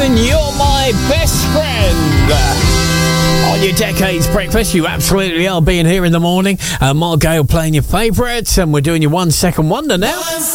Jackson, You're My Best Friend. On your Decades Breakfast, you absolutely are being here in the morning. Mark Gale playing your favourites, and we're doing your 1 second wonder now.